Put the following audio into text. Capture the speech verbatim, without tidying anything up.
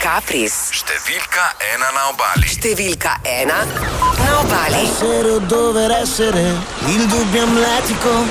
Capris. Številka ena na obali. Številka ena na obali. Essere o dover essere, il dubbio amletico,